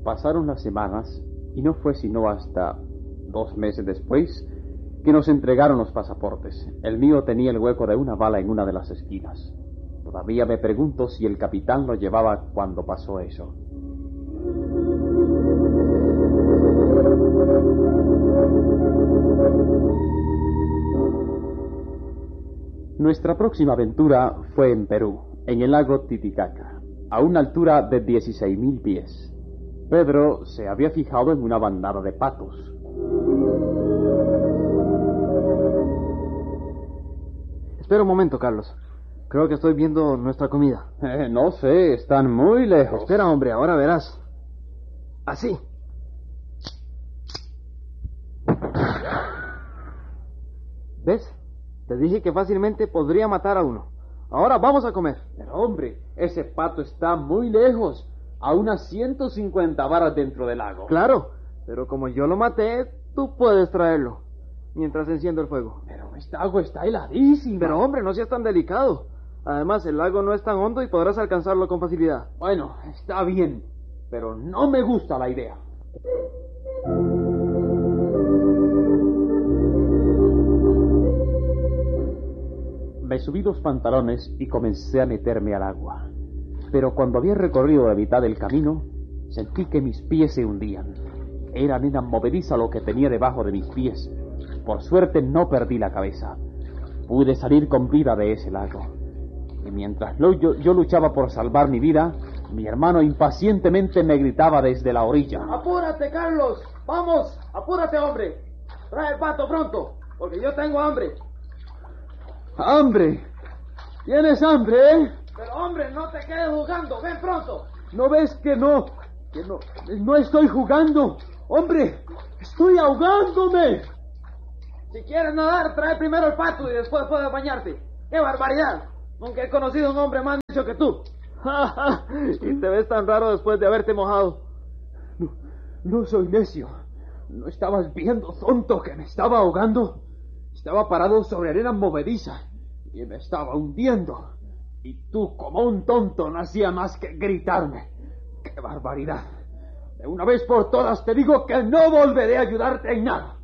Pasaron las semanas y no fue sino hasta 2 meses después que nos entregaron los pasaportes. El mío tenía el hueco de una bala en una de las esquinas. Todavía me pregunto si el capitán lo llevaba cuando pasó eso. Nuestra próxima aventura fue en Perú, en el lago Titicaca, a una altura de 16.000 pies. Pedro se había fijado en una bandada de patos. Espera un momento, Carlos. Creo que estoy viendo nuestra comida. No sé, están muy lejos. Espera, hombre, ahora verás. Así. ¿Ves? Te dije que fácilmente podría matar a uno. Ahora vamos a comer. Pero hombre, ese pato está muy lejos, a unas 150 varas dentro del lago. Claro, pero como yo lo maté, tú puedes traerlo, mientras enciendo el fuego. Pero esta agua está heladísima. Pero hombre, no seas tan delicado. Además, el lago no es tan hondo y podrás alcanzarlo con facilidad. Bueno, está bien, pero no me gusta la idea. Me subí los pantalones y comencé a meterme al agua. Pero cuando había recorrido la mitad del camino, sentí que mis pies se hundían. Era arena movediza lo que tenía debajo de mis pies. Por suerte no perdí la cabeza. Pude salir con vida de ese lago. Y mientras yo luchaba por salvar mi vida, mi hermano impacientemente me gritaba desde la orilla. ¡Apúrate, Carlos! ¡Vamos! ¡Apúrate, hombre! ¡Trae el pato pronto! Porque yo tengo hambre. ¡Hambre! ¿Tienes hambre, eh? Pero, hombre, no te quedes jugando. ¡Ven pronto! ¿No ves que no estoy jugando? ¡Hombre! ¡Estoy ahogándome! Si quieres nadar, trae primero el pato y después puedes bañarte. ¡Qué barbaridad! Nunca he conocido a un hombre más necio que tú. Y te ves tan raro después de haberte mojado. No soy necio. ¿No estabas viendo, tonto, que me estaba ahogando? Estaba parado sobre arena movediza y me estaba hundiendo. Y tú, como un tonto, no hacía más que gritarme. ¡Qué barbaridad! De una vez por todas te digo que no volveré a ayudarte en nada.